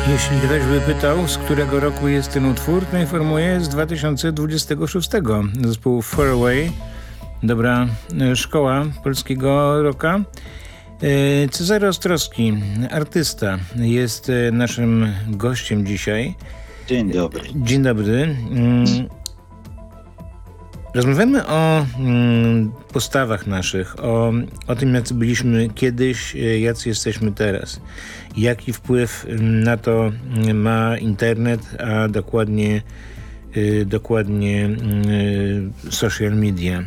Jeśli ktoś by pytał, z którego roku jest ten utwór, to informuję, z 2026. Zespół Faraway, dobra szkoła polskiego rocka. Cezary Ostrowski, artysta, jest naszym gościem dzisiaj. Dzień dobry. Dzień dobry. Rozmawiamy o postawach naszych, o tym, jacy byliśmy kiedyś, jacy jesteśmy teraz. Jaki wpływ na to ma internet, a dokładnie social media.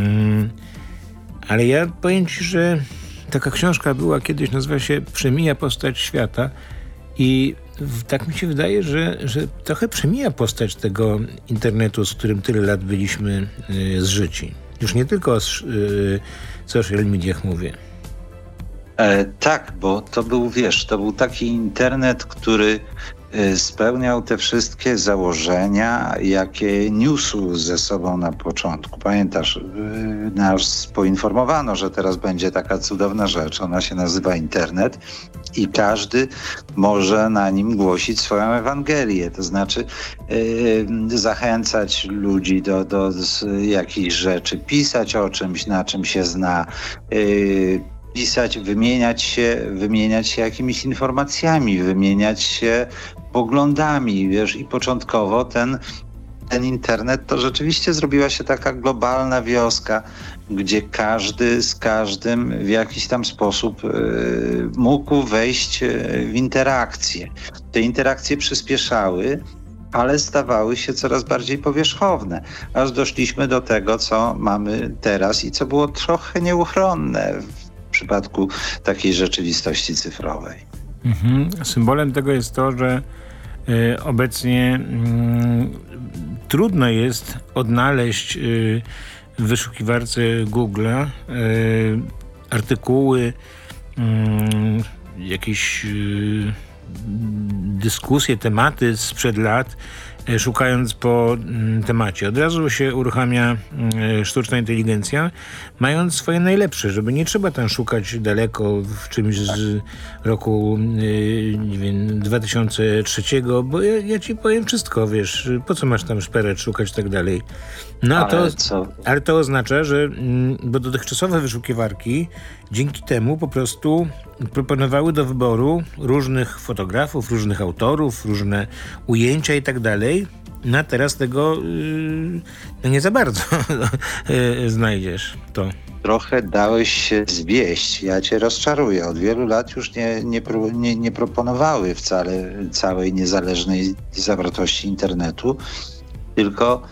Ale ja powiem ci, że taka książka była kiedyś, nazywa się Przemija postać świata i tak mi się wydaje, że trochę przemija postać tego internetu, z którym tyle lat byliśmy zżyci. Już nie tylko o social mediach mówię. Tak, bo to był taki internet, który spełniał te wszystkie założenia, jakie niósł ze sobą na początku. Pamiętasz, nas poinformowano, że teraz będzie taka cudowna rzecz. Ona się nazywa internet i każdy może na nim głosić swoją Ewangelię. To znaczy zachęcać ludzi do jakichś rzeczy, pisać o czymś, na czym się zna, pisać, wymieniać się jakimiś informacjami, wymieniać się poglądami, wiesz, i początkowo ten internet to rzeczywiście zrobiła się taka globalna wioska, gdzie każdy z każdym w jakiś tam sposób mógł wejść w interakcje. Te interakcje przyspieszały, ale stawały się coraz bardziej powierzchowne, aż doszliśmy do tego, co mamy teraz i co było trochę nieuchronne w przypadku takiej rzeczywistości cyfrowej. Symbolem tego jest to, że obecnie trudno jest odnaleźć w wyszukiwarce Google'a artykuły, jakieś dyskusje, tematy sprzed lat, szukając po temacie. Od razu się uruchamia sztuczna inteligencja, mając swoje najlepsze, żeby nie trzeba tam szukać daleko w czymś z roku, nie wiem, 2003, bo ja ci powiem wszystko, wiesz, po co masz tam szperać, szukać i tak dalej. No ale to oznacza, że bo dotychczasowe wyszukiwarki dzięki temu po prostu proponowały do wyboru różnych fotografów, różnych autorów, różne ujęcia i tak dalej. No a teraz tego nie za bardzo znajdziesz to. Trochę dałeś się zwieść. Ja cię rozczaruję. Od wielu lat już nie proponowały wcale całej niezależnej zawartości internetu, tylko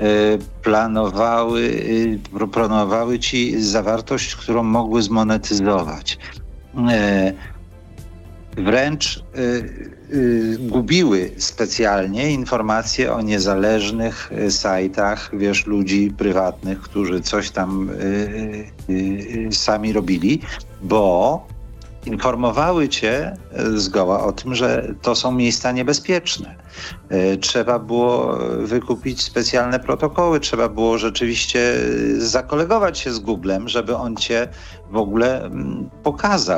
proponowały ci zawartość, którą mogły zmonetyzować. Wręcz gubiły specjalnie informacje o niezależnych sajtach, wiesz, ludzi prywatnych, którzy coś tam sami robili, bo informowały cię zgoła o tym, że to są miejsca niebezpieczne. Trzeba było wykupić specjalne protokoły, trzeba było rzeczywiście zakolegować się z Googlem, żeby on cię w ogóle pokazał.